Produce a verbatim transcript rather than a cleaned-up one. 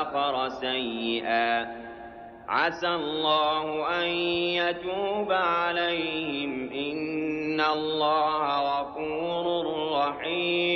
آخر سيئا عسى الله أن يتوب عليهم إن الله غفور رحيم.